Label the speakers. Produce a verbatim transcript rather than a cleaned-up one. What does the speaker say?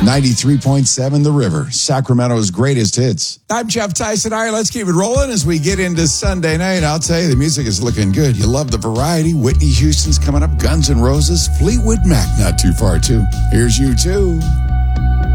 Speaker 1: ninety-three point seven The River, Sacramento's greatest hits.
Speaker 2: I'm Jeff Tyson. All right, let's keep it rolling as we get into Sunday night. I'll tell you, the music is looking good. You love the variety. Whitney Houston's coming up, Guns N' Roses, Fleetwood Mac not too far, too. Here's U two.